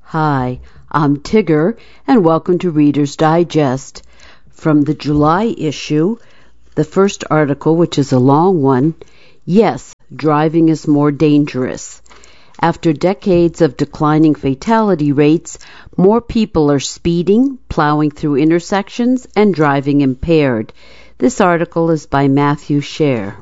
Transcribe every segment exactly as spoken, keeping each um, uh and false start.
Hi, I'm Tigger, and welcome to Reader's Digest. From the July issue, the first article, which is a long one, Yes, Driving is More Dangerous. After decades of declining fatality rates, more people are speeding, plowing through intersections, and driving impaired. This article is by Matthew Scher.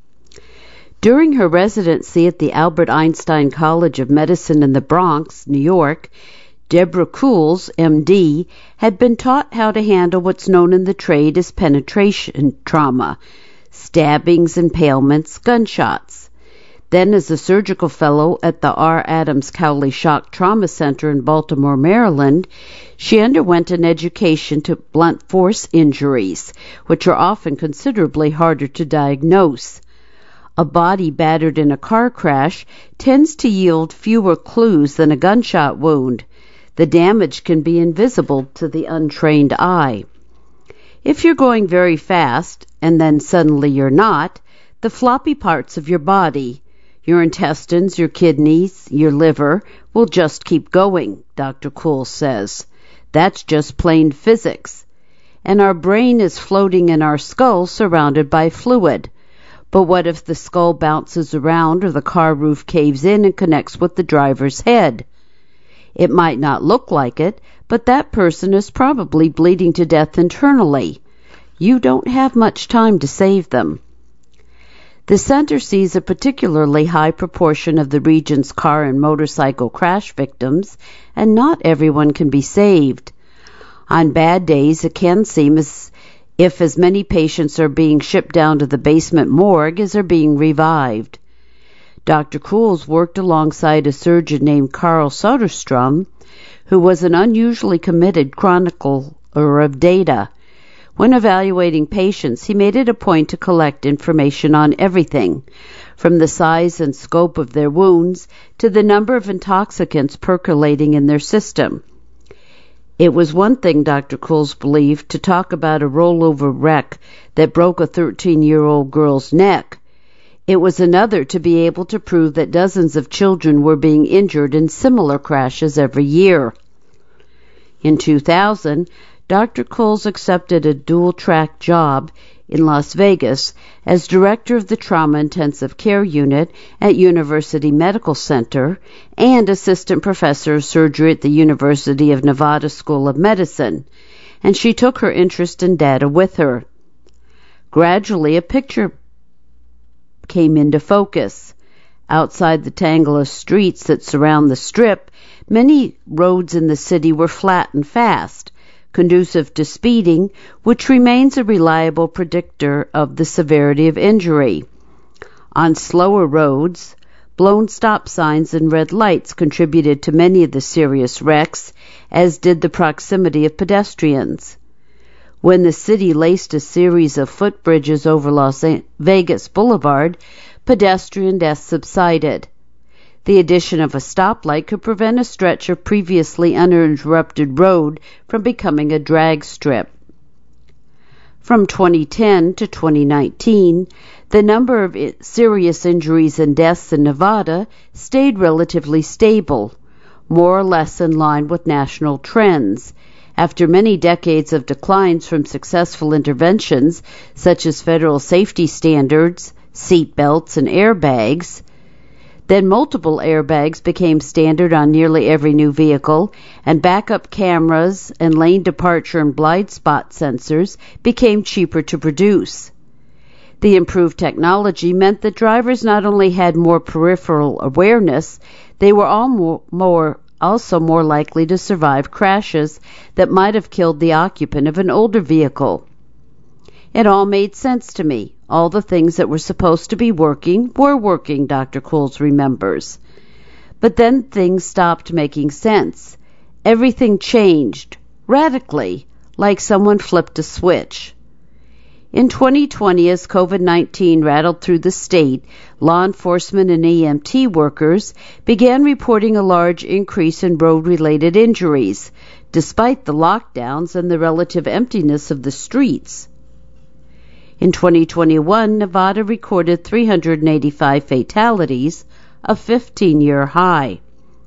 During her residency at the Albert Einstein College of Medicine in the Bronx, New York, Deborah Cools, M D, had been taught how to handle what's known in the trade as penetration trauma, stabbings, impalements, gunshots. Then, as a surgical fellow at the R. Adams Cowley Shock Trauma Center in Baltimore, Maryland, she underwent an education to blunt force injuries, which are often considerably harder to diagnose. A body battered in a car crash tends to yield fewer clues than a gunshot wound. The damage can be invisible to the untrained eye. If you're going very fast, and then suddenly you're not, the floppy parts of your body, your intestines, your kidneys, your liver, will just keep going, Doctor Cools says. That's just plain physics. And our brain is floating in our skull surrounded by fluid. But what if the skull bounces around or the car roof caves in and connects with the driver's head? It might not look like it, but that person is probably bleeding to death internally. You don't have much time to save them. The center sees a particularly high proportion of the region's car and motorcycle crash victims, and not everyone can be saved. On bad days, it can seem as if as many patients are being shipped down to the basement morgue as are being revived. Doctor Cools worked alongside a surgeon named Carl Soderstrom, who was an unusually committed chronicler of data. When evaluating patients, he made it a point to collect information on everything, from the size and scope of their wounds to the number of intoxicants percolating in their system. It was one thing, Doctor Cools believed, to talk about a rollover wreck that broke a thirteen-year-old girl's neck. It was another to be able to prove that dozens of children were being injured in similar crashes every year. In two thousand, Doctor Cools accepted a dual-track job in Las Vegas as director of the Trauma Intensive Care Unit at University Medical Center and assistant professor of surgery at the University of Nevada School of Medicine, and she took her interest in data with her. Gradually, a picture came into focus. Outside the tangle of streets that surround the Strip, many roads in the city were flat and fast, conducive to speeding, which remains a reliable predictor of the severity of injury. On slower roads, blown stop signs and red lights contributed to many of the serious wrecks, as did the proximity of pedestrians. When the city laced a series of footbridges over Las Vegas Boulevard, pedestrian deaths subsided. The addition of a stoplight could prevent a stretch of previously uninterrupted road from becoming a drag strip. From twenty ten to twenty nineteen, the number of serious injuries and deaths in Nevada stayed relatively stable, more or less in line with national trends, after many decades of declines from successful interventions such as federal safety standards, seat belts, and airbags. Then multiple airbags became standard on nearly every new vehicle, and backup cameras and lane departure and blind spot sensors became cheaper to produce. The improved technology meant that drivers not only had more peripheral awareness, they were all more, more also more likely to survive crashes that might have killed the occupant of an older vehicle. It all made sense to me. All the things that were supposed to be working were working, Doctor Cools remembers. But then things stopped making sense. Everything changed, radically, like someone flipped a switch. In twenty twenty, as COVID nineteen rattled through the state, law enforcement and E M T workers began reporting a large increase in road-related injuries, despite the lockdowns and the relative emptiness of the streets. In twenty twenty-one, Nevada recorded three hundred eighty-five fatalities, a fifteen-year high.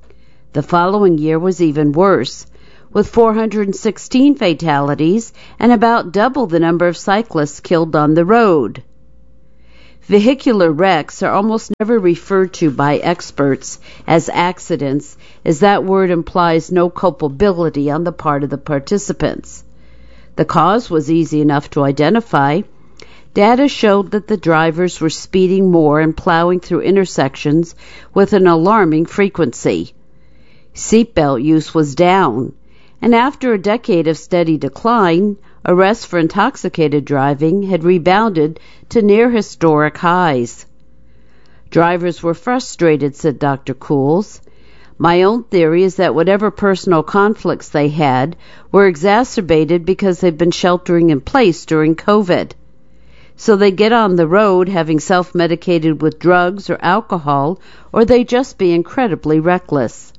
The following year was even worse, with four hundred sixteen fatalities and about double the number of cyclists killed on the road. Vehicular wrecks are almost never referred to by experts as accidents, as that word implies no culpability on the part of the participants. The cause was easy enough to identify. Data showed that the drivers were speeding more and plowing through intersections with an alarming frequency. Seatbelt use was down, and after a decade of steady decline, arrests for intoxicated driving had rebounded to near historic highs. Drivers were frustrated, said Doctor Cools. My own theory is that whatever personal conflicts they had were exacerbated because they've been sheltering in place during COVID. So they get on the road having self-medicated with drugs or alcohol, or they just be incredibly reckless.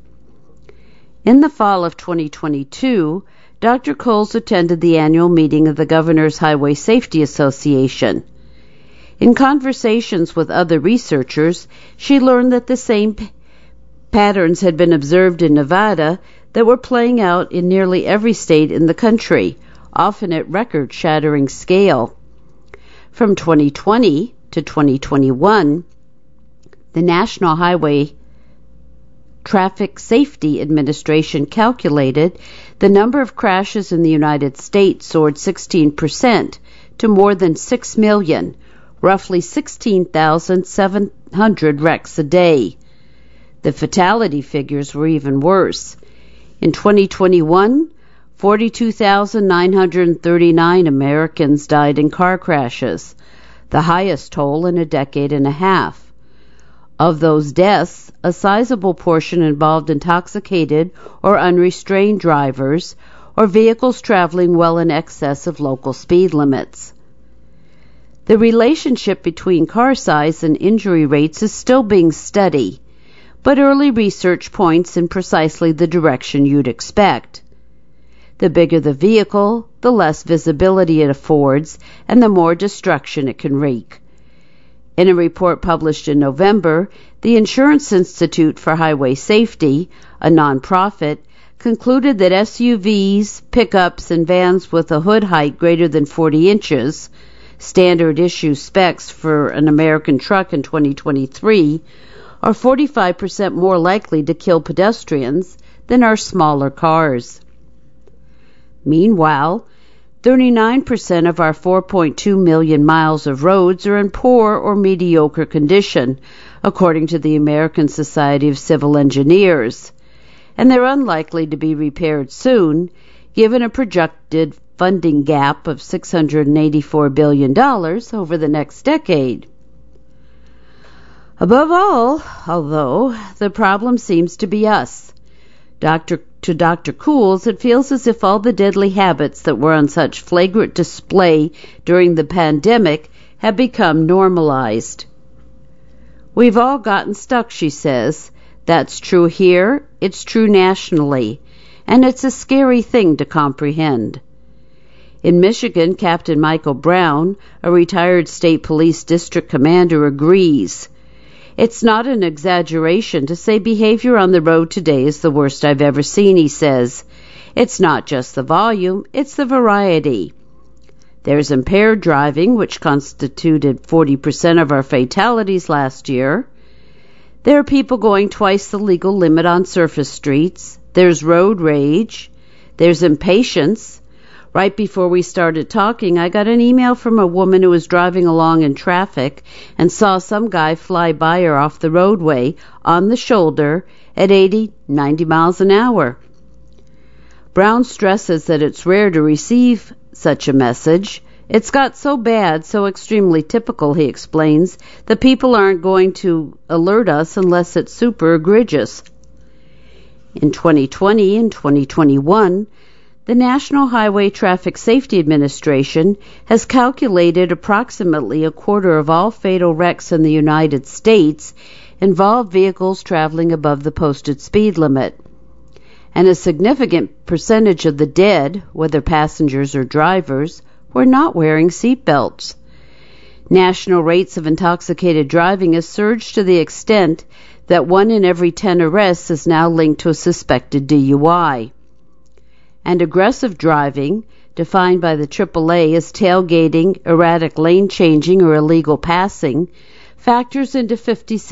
In the fall of twenty twenty-two, Doctor Cools attended the annual meeting of the Governor's Highway Safety Association. In conversations with other researchers, she learned that the same p- patterns had been observed in Nevada that were playing out in nearly every state in the country, often at record-shattering scale. From twenty twenty to twenty twenty-one, the National Highway Traffic Safety Administration calculated the number of crashes in the United States soared sixteen percent to more than six million, roughly sixteen thousand seven hundred wrecks a day. The fatality figures were even worse. In twenty twenty-one, forty-two thousand nine hundred thirty-nine Americans died in car crashes, the highest toll in a decade and a half. Of those deaths, a sizable portion involved intoxicated or unrestrained drivers or vehicles traveling well in excess of local speed limits. The relationship between car size and injury rates is still being studied, but early research points in precisely the direction you'd expect. The bigger the vehicle, the less visibility it affords, and the more destruction it can wreak. In a report published in November, the Insurance Institute for Highway Safety, a nonprofit, concluded that S U Vs, pickups, and vans with a hood height greater than forty inches, standard issue specs for an American truck in twenty twenty-three, are forty-five percent more likely to kill pedestrians than are smaller cars. Meanwhile, thirty-nine percent of our four point two million miles of roads are in poor or mediocre condition, according to the American Society of Civil Engineers, and they're unlikely to be repaired soon, given a projected funding gap of six hundred eighty-four billion dollars over the next decade. Above all, although, the problem seems to be us. Doctor To Doctor Cools, it feels as if all the deadly habits that were on such flagrant display during the pandemic have become normalized. We've all gotten stuck, she says. That's true here, it's true nationally, and it's a scary thing to comprehend. In Michigan, Captain Michael Brown, a retired state police district commander, agrees. It's not an exaggeration to say behavior on the road today is the worst I've ever seen, he says. It's not just the volume, it's the variety. There's impaired driving, which constituted forty percent of our fatalities last year. There are people going twice the legal limit on surface streets. There's road rage. There's impatience. Right before we started talking, I got an email from a woman who was driving along in traffic and saw some guy fly by her off the roadway on the shoulder at eighty, ninety miles an hour. Brown stresses that it's rare to receive such a message. It's got so bad, so extremely typical, he explains, that people aren't going to alert us unless it's super egregious. In twenty twenty and twenty twenty-one, the National Highway Traffic Safety Administration has calculated approximately a quarter of all fatal wrecks in the United States involve vehicles traveling above the posted speed limit, and a significant percentage of the dead, whether passengers or drivers, were not wearing seat belts. National rates of intoxicated driving have surged to the extent that one in every ten arrests is now linked to a suspected D U I. And aggressive driving, defined by the triple A as tailgating, erratic lane changing, or illegal passing, factors into fifty-six